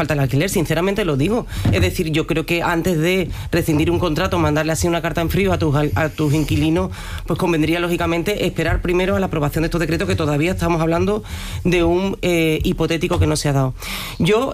falta el alquiler, sinceramente lo digo. Es decir, yo creo que antes de rescindir un contrato, mandarle así una carta en frío a tus inquilinos, pues convendría lógicamente esperar primero a la aprobación de estos decretos, que todavía estamos hablando de un hipotético que no se ha dado. Yo,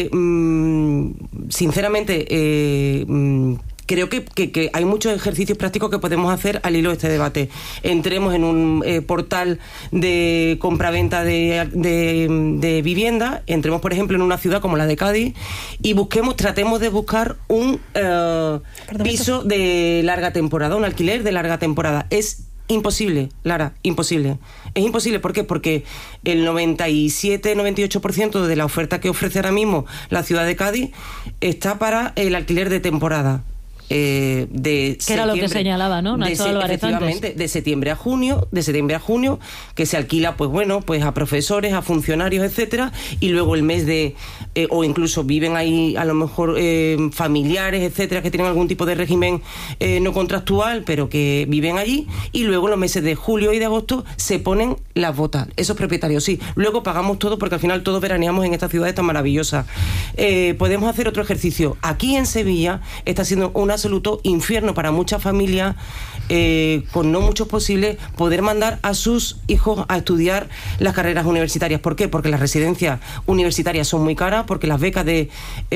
sinceramente, creo que hay muchos ejercicios prácticos que podemos hacer al hilo de este debate. Entremos en un portal de compraventa de vivienda, entremos, por ejemplo, en una ciudad como la de Cádiz y tratemos de buscar un piso de larga temporada, un alquiler de larga temporada. Es imposible, Lara, imposible. Es imposible, ¿por qué? Porque el 97-98% de la oferta que ofrece ahora mismo la ciudad de Cádiz está para el alquiler de temporada. Que era lo que señalaba, ¿no? Nacho Álvarez efectivamente, antes. de septiembre a junio, que se alquila, pues a profesores, a funcionarios, etcétera, y luego el mes o incluso viven ahí a lo mejor familiares, etcétera, que tienen algún tipo de régimen no contractual, pero que viven allí, y luego en los meses de julio y de agosto se ponen las botas, esos propietarios, sí. Luego pagamos todo, porque al final todos veraneamos en esta ciudad tan maravillosa. Podemos hacer otro ejercicio. Aquí en Sevilla está siendo un absoluto infierno para muchas familias, con no muchos posibles, poder mandar a sus hijos a estudiar las carreras universitarias. ¿Por qué? Porque las residencias universitarias son muy caras, porque las becas de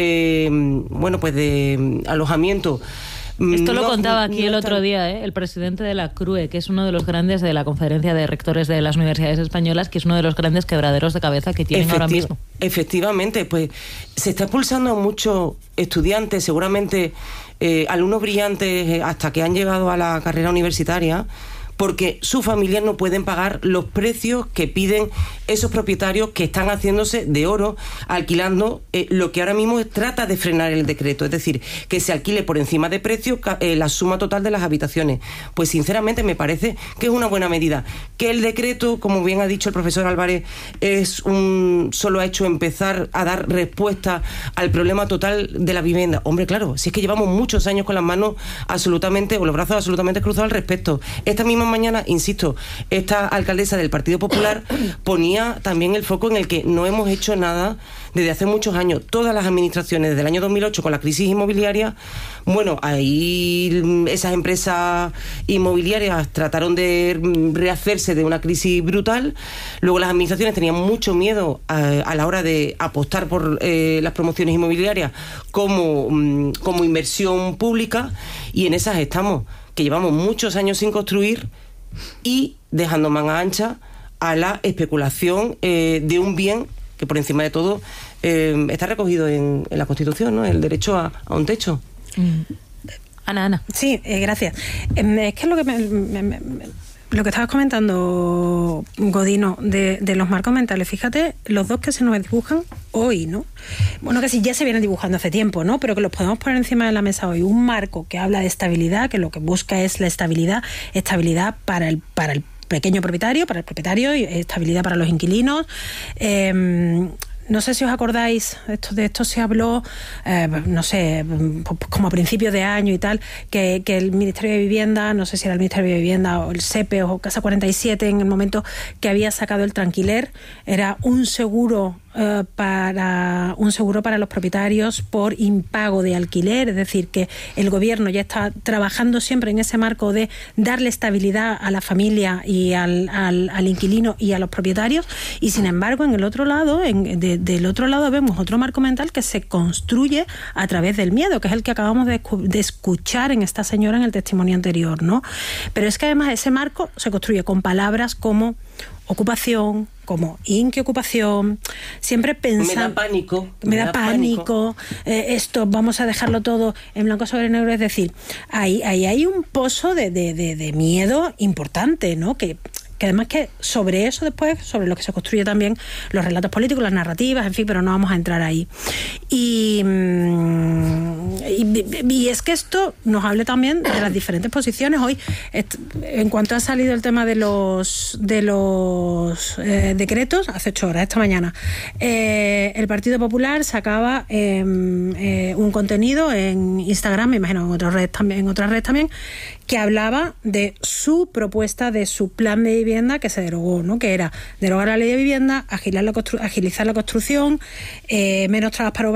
alojamiento. Esto lo contaba aquí el otro día, el presidente de la CRUE, que es uno de los grandes de la Conferencia de Rectores de las Universidades Españolas, que es uno de los grandes quebraderos de cabeza que tienen ahora mismo. Efectivamente, pues se está expulsando a muchos estudiantes, seguramente alumnos brillantes, hasta que han llegado a la carrera universitaria, porque sus familias no pueden pagar los precios que piden esos propietarios que están haciéndose de oro, alquilando lo que ahora mismo trata de frenar el decreto, es decir, que se alquile por encima de precio la suma total de las habitaciones. Pues sinceramente me parece que es una buena medida. Que el decreto, como bien ha dicho el profesor Álvarez, solo ha hecho empezar a dar respuesta al problema total de la vivienda. Hombre, claro, si es que llevamos muchos años con las manos absolutamente, o los brazos absolutamente cruzados al respecto. Esta misma mañana, insisto, esta alcaldesa del Partido Popular ponía también el foco en el que no hemos hecho nada desde hace muchos años. Todas las administraciones, desde el año 2008 con la crisis inmobiliaria, bueno, ahí esas empresas inmobiliarias trataron de rehacerse de una crisis brutal. Luego las administraciones tenían mucho miedo a la hora de apostar por las promociones inmobiliarias como inversión pública, y en esas estamos, que llevamos muchos años sin construir y dejando manga ancha a la especulación de un bien que por encima de todo está recogido en la Constitución, ¿no? El derecho a un techo. Ana. Sí, gracias. Es que lo que estabas comentando, Godino, de los marcos mentales, fíjate, los dos que se nos dibujan hoy, ¿no? Bueno, que sí, ya se vienen dibujando hace tiempo, ¿no? Pero que los podemos poner encima de la mesa hoy. Un marco que habla de estabilidad, que lo que busca es la estabilidad para el pequeño propietario, para el propietario, y estabilidad para los inquilinos. No sé si os acordáis, de esto se habló, no sé, como a principios de año y tal, que el Ministerio de Vivienda, no sé si era el Ministerio de Vivienda o el SEPE o Casa 47, en el momento que había sacado el Tranquiler, era un seguro para los propietarios por impago de alquiler, es decir, que el gobierno ya está trabajando siempre en ese marco de darle estabilidad a la familia y al inquilino y a los propietarios, y sin embargo en el otro lado, del otro lado vemos otro marco mental que se construye a través del miedo, que es el que acabamos de escuchar en esta señora en el testimonio anterior, ¿no? Pero es que además ese marco se construye con palabras como ocupación, como inquiocupación, siempre pensando... Me da pánico. Esto, vamos a dejarlo todo en blanco sobre negro. Es decir, ahí hay un pozo de miedo importante, ¿no? Que además que sobre eso después, sobre lo que se construye también los relatos políticos, las narrativas, en fin, pero no vamos a entrar ahí. Y es que esto nos habla también de las diferentes posiciones. Hoy, en cuanto ha salido el tema de los decretos, hace 8 horas, esta mañana, el Partido Popular sacaba un contenido en Instagram, me imagino en otras redes también, que hablaba de su propuesta, de su plan de vivienda que se derogó, ¿no? Que era derogar la ley de vivienda, agilizar la construcción, menos trabas para